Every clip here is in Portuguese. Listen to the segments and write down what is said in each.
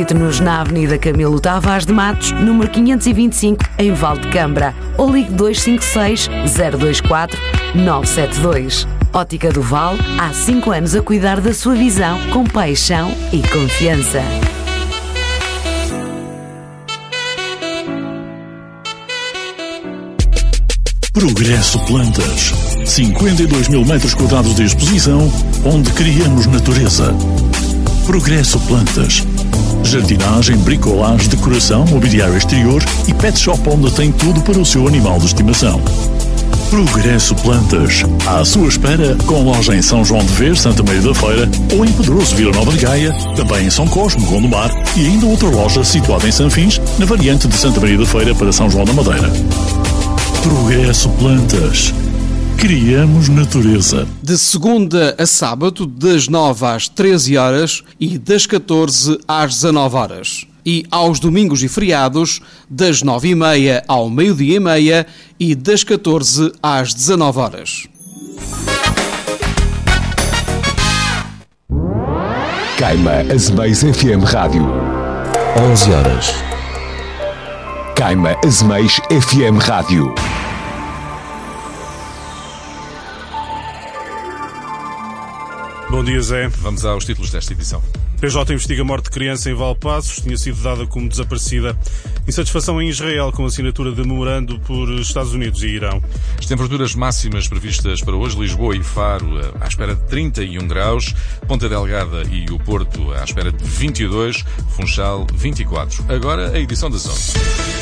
Visite-nos na Avenida Camilo Tavares de Matos, número 525, em Valdecambra, ou ligue 256 024 972. Ótica do Val, há 5 anos a cuidar da sua visão com paixão e confiança. Progresso Plantas. 52 mil metros quadrados de exposição, onde criamos natureza. Progresso Plantas. Jardinagem, bricolagem, decoração, mobiliário exterior e pet shop onde tem tudo para o seu animal de estimação. Progresso Plantas. À sua espera, com loja em São João de Vez, Santa Maria da Feira, ou em Pedroso, Vila Nova de Gaia, também em São Cosme, Gondomar, e ainda outra loja situada em Sanfins, na variante de Santa Maria da Feira para São João da Madeira. Progresso Plantas. Criamos natureza. De segunda a sábado, das 9 às 13 horas e das 14 às 19 horas. E aos domingos e feriados, das 9h30 ao meio-dia e meia e das 14 às 19 horas. Caima Azeméis FM Rádio. 11 horas. Caima Azeméis FM Rádio. Bom dia, Zé. Vamos aos títulos desta edição. PJ investiga a morte de criança em Valpassos, tinha sido dada como desaparecida. Insatisfação em Israel com assinatura de memorando por Estados Unidos e Irão. As temperaturas máximas previstas para hoje, Lisboa e Faro à espera de 31 graus, Ponta Delgada e o Porto à espera de 22, Funchal 24. Agora a edição das 11.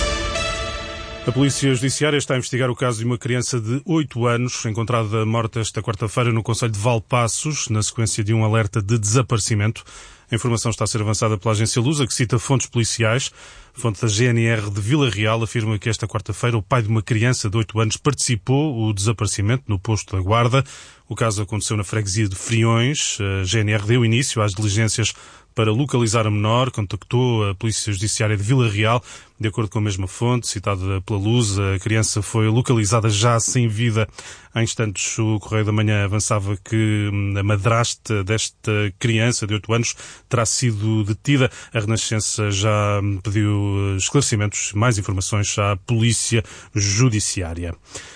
A Polícia Judiciária está a investigar o caso de uma criança de 8 anos, encontrada morta esta quarta-feira no concelho de Valpassos, na sequência de um alerta de desaparecimento. A informação está a ser avançada pela agência Lusa, que cita fontes policiais. A fonte da GNR de Vila Real afirma que esta quarta-feira o pai de uma criança de 8 anos participou do desaparecimento no posto da Guarda. O caso aconteceu na freguesia de Friões. A GNR deu início às diligências para localizar a menor, contactou a Polícia Judiciária de Vila Real. De acordo com a mesma fonte, citada pela Luz, a criança foi localizada já sem vida. Há instantes, o Correio da Manhã avançava que a madrasta desta criança de 8 anos terá sido detida. A Renascença já pediu esclarecimentos, mais informações à Polícia Judiciária.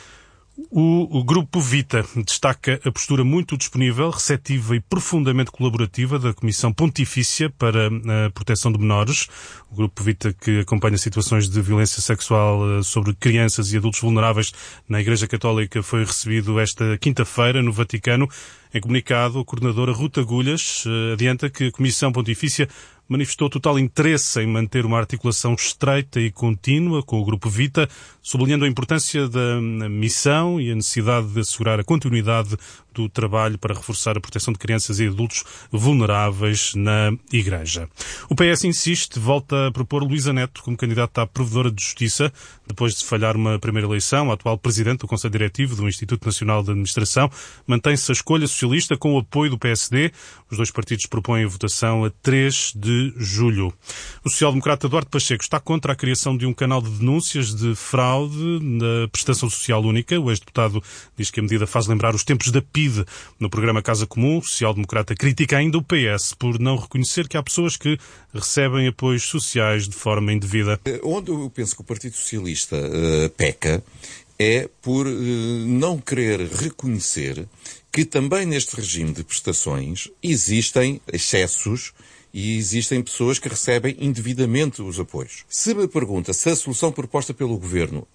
O Grupo Vita destaca a postura muito disponível, receptiva e profundamente colaborativa da Comissão Pontifícia para a Proteção de Menores. O Grupo Vita, que acompanha situações de violência sexual sobre crianças e adultos vulneráveis na Igreja Católica, foi recebido esta quinta-feira no Vaticano. Em comunicado, a coordenadora Ruth Agulhas adianta que a Comissão Pontifícia manifestou total interesse em manter uma articulação estreita e contínua com o Grupo Vita, sublinhando a importância da missão e a necessidade de assegurar a continuidade do trabalho para reforçar a proteção de crianças e adultos vulneráveis na Igreja. O PS insiste, volta a propor Luísa Neto como candidata à Provedora de Justiça, depois de falhar uma primeira eleição. A atual presidente do Conselho Diretivo do Instituto Nacional de Administração mantém-se a escolha socialista com o apoio do PSD. Os dois partidos propõem a votação a 3 de julho. O social-democrata Duarte Pacheco está contra a criação de um canal de denúncias de fraude na prestação social única. O ex-deputado diz que a medida faz lembrar os tempos da PIDE. No programa Casa Comum, o social-democrata critica ainda o PS por não reconhecer que há pessoas que recebem apoios sociais de forma indevida. Onde eu penso que o Partido Socialista peca é por não querer reconhecer que também neste regime de prestações existem excessos e existem pessoas que recebem indevidamente os apoios. Se me pergunta se a solução proposta pelo Governo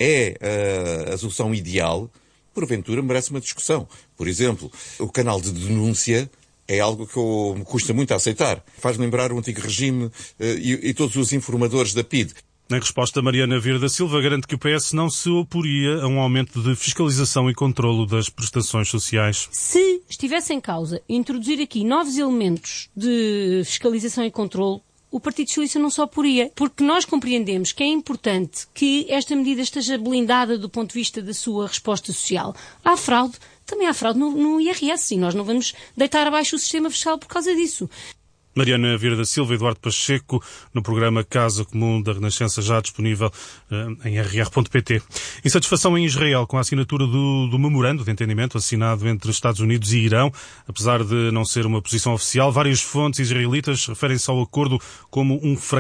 é a solução ideal, porventura merece uma discussão. Por exemplo, o canal de denúncia é algo que me custa muito a aceitar. Faz lembrar o antigo regime e todos os informadores da PIDE. Em resposta, Mariana Vieira da Silva garante que o PS não se oporia a um aumento de fiscalização e controlo das prestações sociais. Se estivesse em causa introduzir aqui novos elementos de fiscalização e controlo, o Partido Socialista não se oporia, porque nós compreendemos que é importante que esta medida esteja blindada do ponto de vista da sua resposta social. Há fraude, também há fraude no IRS, e nós não vamos deitar abaixo o sistema fiscal por causa disso. Mariana Vieira da Silva e Eduardo Pacheco, no programa Casa Comum da Renascença, já disponível em rr.pt. Insatisfação em Israel com a assinatura do memorando de entendimento assinado entre Estados Unidos e Irão. Apesar de não ser uma posição oficial, várias fontes israelitas referem-se ao acordo como um fracasso